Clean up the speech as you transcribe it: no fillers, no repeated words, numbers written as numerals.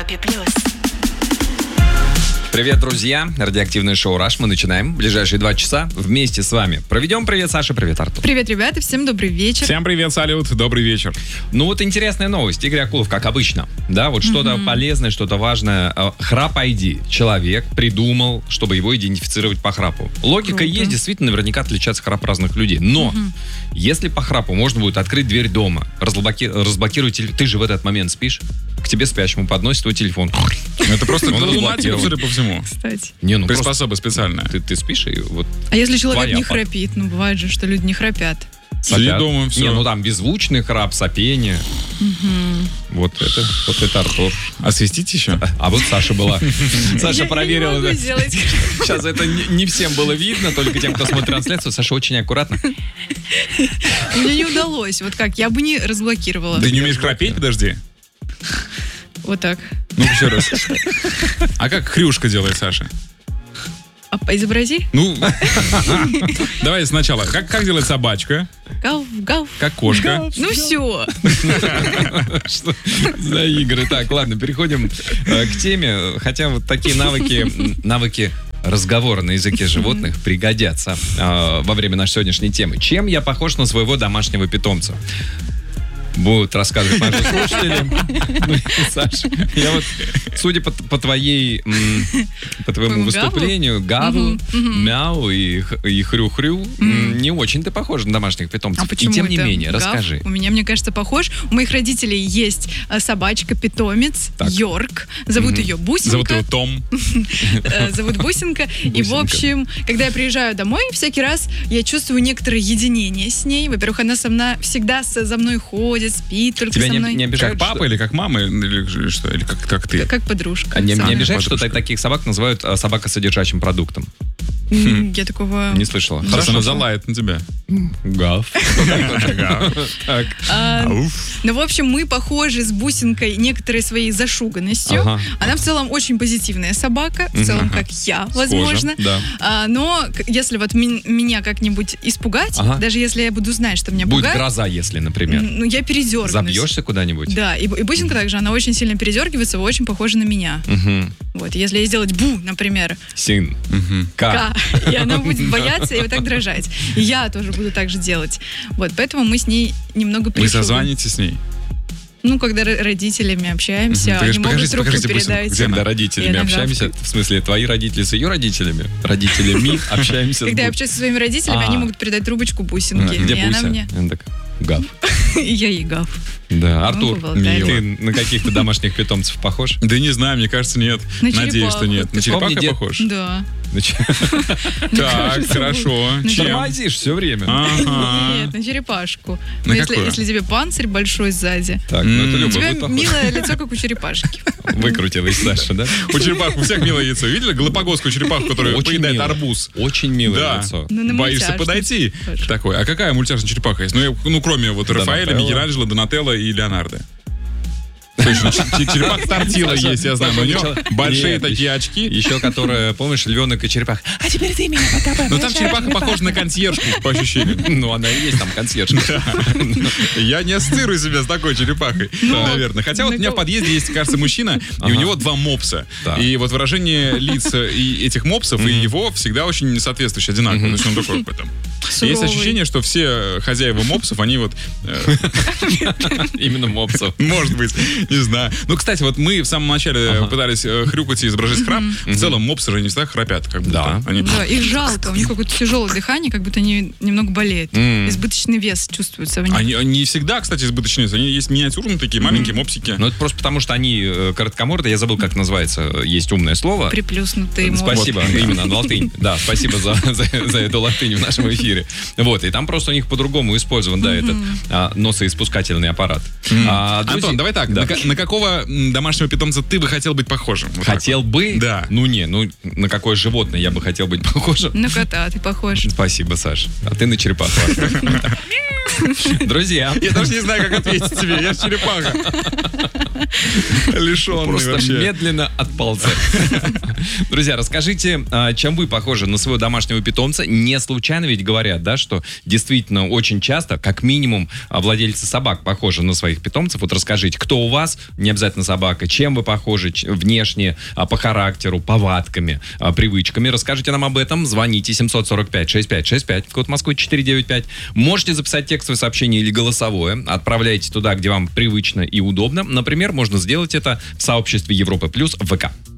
Европе+. Привет, друзья! Радиоактивное шоу «Раш». Мы начинаем. Ближайшие 2 часа вместе с вами проведем. Привет, Саша. Привет, Артур. Привет, ребята. Всем добрый вечер. Всем привет, салют. Добрый вечер. Ну вот интересная новость. Игорь Акулов, как обычно. Да, вот что-то полезное, что-то важное. Храп ID. Человек придумал, чтобы его идентифицировать по храпу. Логика есть. Действительно, наверняка отличается храп разных людей. Но если по храпу можно будет открыть дверь дома, разблокировать телефон. Ты же в этот момент спишь. К тебе спящему подносит твой телефон. Это просто для лунатиков, судя по всему. Кстати. Не, ну приспособа специальная. Ты спишь и вот. А если человек твоя не храпит? Ну, бывает же, что люди не храпят. Сиди дома, все. Не, ну там беззвучный храп, сопение. Вот это Артур. Освистите еще? А вот Саша была. Саша проверила. Я не могу сделать. Сейчас это не всем было видно, только тем, кто смотрит трансляцию. Саша очень аккуратно. Мне не удалось. Вот как, я бы не разблокировала. Ты не умеешь храпеть? Подожди. Вот так. Ну, еще раз. А как хрюшка делает Саша? А изобрази. Ну, давай сначала. Как делает собачка? Гав, гав. Как кошка? Ну все. Что за игры? Так, ладно, переходим к теме. Хотя вот такие навыки разговора на языке животных пригодятся во время нашей сегодняшней темы. Чем я похож на своего домашнего питомца? Будут рассказывать наши слушатели. Ну, Саша, я вот, судя по твоему выступлению, гаву, мяу и хрю-хрю, не очень ты похож на домашних питомцев. А почему? И тем не это менее, гав? расскажи. У меня, мне кажется, похож. У моих родителей есть собачка-питомец Йорк. Зовут ее Бусинка. Зовут его Том. Зовут Бусинка. И, в общем, когда я приезжаю домой, всякий раз я чувствую некоторое единение с ней. Во-первых, она всегда за мной ходит, спит только Тебя со мной. не обижают, Как папа или как мама? Или что? Или как ты? Как подружка. А не обижает, что подружка. таких собак называют собакосодержащим продуктом? Я такого... Не слышала. Сейчас она залает на тебя. Гав. Так. Ну, в общем, мы похожи с Бусинкой некоторой своей зашуганностью. Ага. Она в целом очень позитивная собака, в целом, как я, возможно. да. Но если вот меня как-нибудь испугать, даже если я буду знать, что меня Будет пугает, гроза, если, например. ну, я передергнусь. Забьешься куда-нибудь? Да, и Бусинка также, она очень сильно передергивается, очень похожа на меня. Вот, если ей сделать бу, например, Син. К. и она будет бояться и вот так дрожать. И я тоже буду так же делать. Вот, поэтому мы с ней немного Вы пришугаем. созвонитесь с ней? Ну, когда родителями общаемся, они могут трубку передать. Когда родителями Я общаемся, в смысле, твои родители с ее родителями? Родителями общаемся. Когда я общаюсь со своими родителями, они могут передать трубочку Бусинки. Где И она Буся? мне... Она так, гав. И я ей гав. Да, Артур, поболтаем. ты на каких-то домашних питомцев похож? Да не знаю, мне кажется, нет. На Надеюсь, что черепаху. нет. Ты На черепаху помни, похож? Да. Так, хорошо. Чем? Тормозишь все время. Ага. Нет, на черепашку. На Но какую? если тебе панцирь большой сзади, Так, ну это у любой тебя будет похож. милое лицо, как у черепашки. Выкрутилась Саша, да? У черепахи, у всех милое яйцо. Видели галапагосскую черепаху, которая Очень поедает мило. арбуз? Очень милое Да. лицо. Ну, на Боишься мультяшном подойти тоже. к такой. А какая мультяшная черепаха есть? Ну, кроме вот Рафаэля, Донателло. Микеланджело, Донателло и Леонардо. Точно, черепаха Тортила есть, я знаю. Но у него большие Нет, такие очки. Еще которая, помнишь, львенок и черепаха. А теперь ты меня потопай. Но там черепаха похожа на консьержку, по ощущениям. Ну, она и есть там консьержка. Я не ассоциирую себя с такой черепахой, наверное. Хотя вот у меня в подъезде есть, кажется, мужчина, и у него 2 мопса. Так. И вот выражение лиц и этих мопсов, и его всегда очень соответствующие, одинаковые. То есть он такой потом. Есть Суровый. ощущение, что все хозяева мопсов, они вот... Именно мопсов. Может быть, не знаю. Ну, кстати, вот мы в самом начале пытались хрюкать и изображать храп. В целом мопсы же не всегда храпят, как будто. Да. Они... Да, их жалко, у них какое-то тяжелое дыхание, как будто они немного болеют. Избыточный вес чувствуется в них. Они не всегда, кстати, избыточные. Они есть миниатюрные такие, маленькие мопсики. Ну, это просто потому, что они короткоморды. Я забыл, как называется. Есть умное слово. Приплюснутые мозг. Спасибо, именно, на латынь. Да, спасибо за эту латынь в нашем эфире. Вот, и там просто у них по-другому использован, да, этот носоиспускательный аппарат. Антон, давай так. Да. На какого домашнего питомца ты бы хотел быть похожим? Вот так Хотел бы? Да. Ну, на какое животное я бы хотел быть похожим? На кота ты похож. Спасибо, Саш. А ты на черепаху. Друзья. вот. Я даже не знаю, как ответить тебе. Я ж черепаха. Лишенный Просто вообще. медленно отползать. Друзья, расскажите, чем вы похожи на своего домашнего питомца. Не случайно ведь говорят, да, что действительно очень часто, как минимум, владельцы собак похожи на своих питомцев. Вот расскажите, кто у вас, не обязательно собака, чем вы похожи внешне, по характеру, повадками, привычками. Расскажите нам об этом. Звоните 745-6565, код Москвы 495. Можете записать текстовое сообщение или голосовое. Отправляйте туда, где вам привычно и удобно. Например, можно сделать это в сообществе Европы Плюс в ВК.